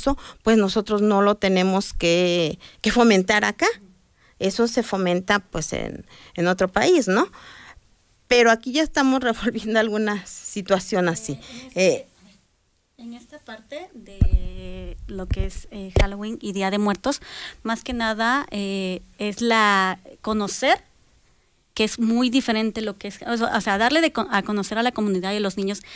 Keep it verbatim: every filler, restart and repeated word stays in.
eso, pues nosotros no lo tenemos que, que fomentar acá. Eso se fomenta pues en, en otro país, ¿no? Pero aquí ya estamos revolviendo alguna situación así. Eh, En esta parte de lo que es eh, Halloween y Día de Muertos, más que nada eh, es la conocer que es muy diferente lo que es, o sea, darle de, a conocer a la comunidad y a los niños